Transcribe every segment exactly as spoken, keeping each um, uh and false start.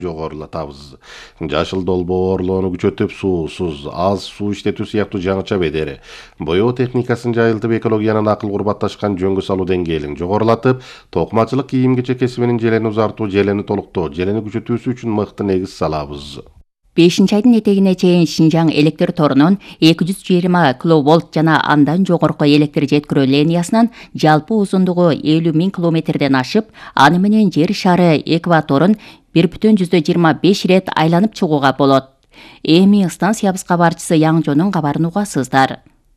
жогорулатабыз. Жашыл долбоорлоону күчөтүп, суусуз, аз суу иштетүү сыяктуу жаңыча бедери, боёо техникасын жайылтып, экологиянын акыл курбатташкан жөнгө салуу деңгээлин жогорулатып, токумачылык, кийим кечек кесибинин желени узартуу, желени толуктоо, желени күчөтүүсү үчүн мыкты негиз салабыз. бешинчи айдын этегине чейин Шинжаң электр торунун эки жүз жыйырма киловольт жана андан жогорку электр жеткирүү линиясынан жалпы узундугу элүү миң километрден ашып, аны менен жер шары экваторун бир бүтүн жүздөн жыйырма беш ирет айланып чыгууга болот. Эми станциябыз кабарчысы Яңжонун кабарын угасыздар.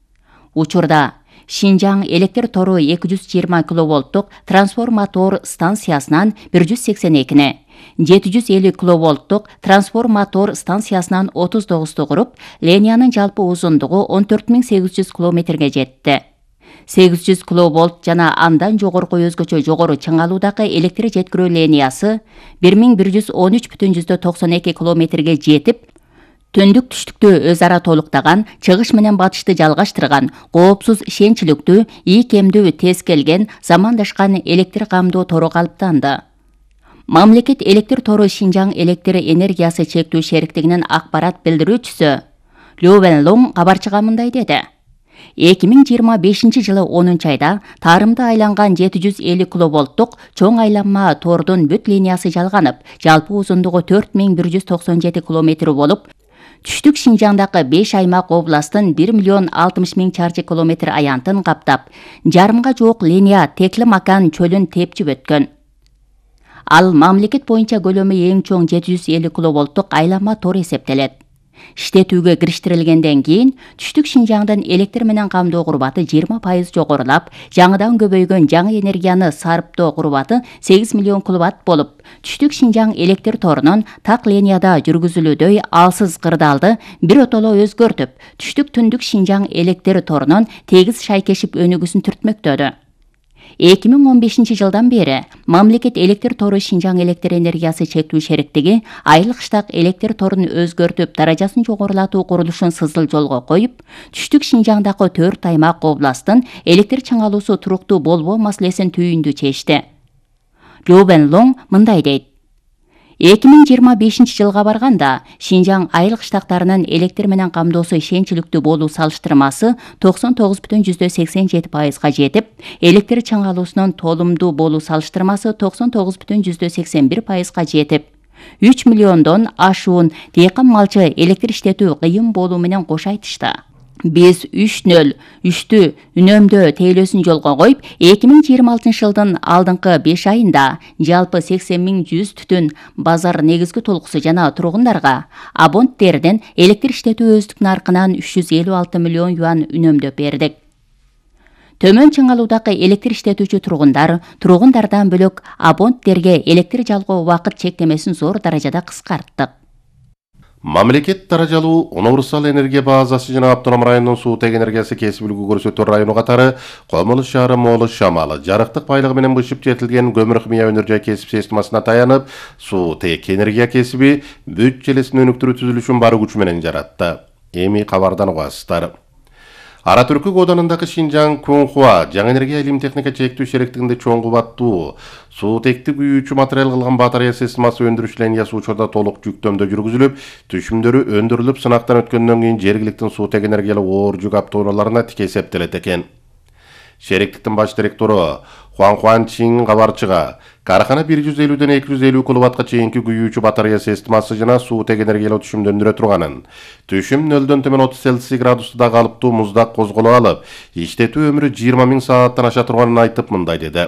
Учурда Шинжаң электр тору эки жүз жыйырма киловольттук трансформатор станциясынан бир жүз сексен экине, жети жүз элүү киловольттук трансформатор станциясынан отуз тогузду куруп, линиянын жалпы узундугу он төрт миң сегиз жүз километрге жетти. сегиз жүз киловольт жана андан жогорку өзгөчө жогору чыңалуудагы электр жеткирүү линиясы бир миң бир жүз он үч бүтүн жүздөн токсон эки километрге жетип, түндүк түштүктү өз ара толуктаган, чыгыш менен батышты жалгаштырган, коопсуз ишенчиликтүү, ийкемдүү, тез келген, замандашкан электр камдоо тору калыптанды. Мамлекет электр тору Шинжаң электр энергиясы чектүү шериктигинин акпарат билдирүүчүсү Лю Венлоң кабарчыга мындай деди. эки миң жыйырма бешинчи жылы онунчу айда тарымды айланган жети жүз элүү киловольттук чоң айланма тордун бүт линиясы жалганып, жалпы узундугу төрт миң бир жүз токсон жети километр болуп, түштүк Шинжаңдагы беш аймак областын бир миллион алтымыш миң чарчы километр аянтын каптап, жарымга жуук линия Теклимакан чөлүн тепчип өткөн. Ал мамлекет боюнча көлөмү эң чоң жети жүз элүү киловольттук айланма тор эсептелет. Иштетүүгө кириштирилгенден кийин түштүк Шинжаңдын электр менен камдоо курбаты жыйырма пайыз жогорулап, жаңыдан көбөйгөн жаңы энергияны сарптоо курбаты сегиз миллион киловатт болуп, түштүк Шинжаң электр торунун так линияда жүргүзүлүүдөй алсыз кырдаалды бир отоло өзгөртүп, түштүк түндүк Шинжаң электр торунун тегиз шайкешип өнүгүүсүн түртмөктөдү. эки миң он бешинчи жылдан бери мамлекет электр тору Шинжаң электр энергиясы чектүү шериктиги айыл кыштак электр торун өзгөртүп, даражасын жогорулатуу курулушун сызыл жолго коюп, түштүк Шинжаңдагы төрт аймак областтын электр чыңалуусу туруктуу болбоо маселесин түйүндү чечти. Лю Венлоң мындай дейт. эки миң жыйырма бешинчи жылга барганда Шинжаң айыл кыштактарынын электр менен камдоосу ишенчиликтүү болуу салыштырмасы токсон тогуз бүтүн жүздөн сексен жети пайызга жетип, электр чыңалуусунун толумдуу болуу салыштырмасы токсон тогуз бүтүн жүздөн сексен бир пайызга жетип, үч миллиондон ашуун дыйкан малчы электр иштетүү кыйын болуу менен кош айтышты. Биз үч нөл үчтү үнөмдөө тейлөөсүн жолго коюп, эки миң жыйырма алтынчы жылдын алдыңкы беш айында жалпы сексен миң жүз түтүн базар негизги толкусу жана тургундарга абоненттерден электр иштетүү өздүк наркынан үч жүз элүү алты миллион юан үнөмдөп бердик. Төмөн чыңалуудагы электр иштетүүчү тургундар, тургундардан бөлөк абоненттерге электр жалгоо убакыт чектемесин зор даражада кыскарттык. Мамлекет даражалуу универсал энергия базасы жана автоном районунун суутек энергиясы кесип үлгү көрсөтүү району катары Комулуш шаары Молуш Шамалы жарыктык байлыгы менен бышып жетилген көмүр химия өнөр жай кесип системасына таянып, суутек энергия кесиби бүт желесин өнүктүрүү түзүлүшүн бары күчү менен жаратты. Эми кабардан угасыздар. Ара Түркү кооданындагы Шинжаң Кунхуа жаңы энергия илим техника чектүү шериктигинде чоң кубаттуу суутекти күйүүчү материал кылган батарея системасы өндүрүш линиясы учурда толук жүктөмдө жүргүзүлүп, түшүмдөрү өндүрүлүп, сынактан өткөндөн кийин жергиликтин суутек энергиялык оор жүк автоунааларына тике эсептелет экен. Шериктиктин баш директору Хуан Хуан Чин кабарчыга карахана бир жүз элүүдөн эки жүз элүү киловаттка чейинки күйүүчү батарея системасы жана суутек энергиялык түшүмдөндүрө турганын, түшүм нөлдөн төмөн отуз Цельсий градусда калыптуу муздак козголо алып, иштетүү өмүрү жыйырма миң сааттан аша турганын айтып мындай деди.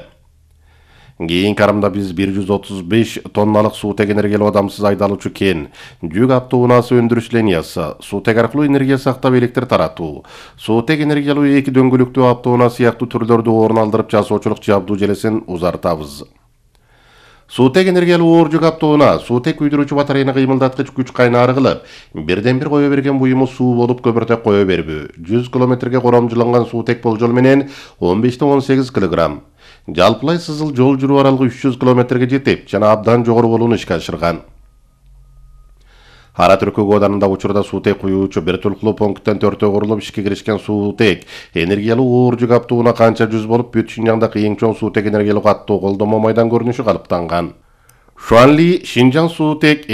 Кийинки арымда биз бир жүз отуз беш тонналык суутек энергиялык адамсыз айдалуучу кен, жүк автоунаасы өндүрүш линиясы, суутек аркылуу энергия сактап электр таратуу, суутек энергиялык эки дөңгөлөктүү автоунаа сыяктуу түрлөрдү орун алдырып жасоочулук жабдуу желесин узартабыз. Суутек энергиялык оор жүк автоунаа суутек күйдүрүүчү батареяны кыймылдаткыч күч кайнаары кылып, бирден бир кое берген буюму суу болуп көмүртек кое бербүү. жүз километрге коромжуланган суутек болжол менен он бештен он сегиз килограмм. Жалпылай сызыл жол жүрүү аралыгы үч жүз километрге жетип, жана абдан жогору болууну ишке ашырган. Ара Түркү кооданында учурда суутек куюучу бир толуктуу пункттен төртөө курулуп ишке киришкен суутек энергиялык оор жүк автоунаа канча жүз болуп, бүт Шинжаңдагы эң чоң суутек энергиялык аттуу колдомо майдан көрүнүшү калыптанган. Шуанли Шинжаң суутек